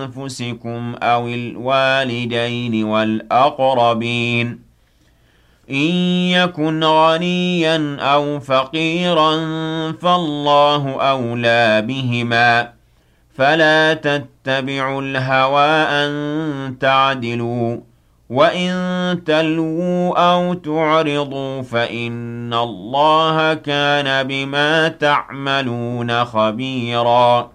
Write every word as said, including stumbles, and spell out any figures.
أنفسكم أو الوالدين والأقربين إن يكن غنيا أو فقيرا فالله أولى بهما فلا تتبعوا الهوى أن تعدلوا وإن تلووا أو تعرضوا فإن الله كان بما تعملون خبيرا